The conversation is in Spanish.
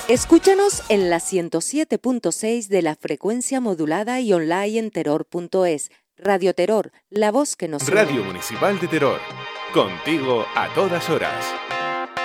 Escúchanos en la 107.6 de la frecuencia modulada y online en terror.es. Radio Terror, la voz que nos une. Radio Municipal de Terror, contigo a todas horas.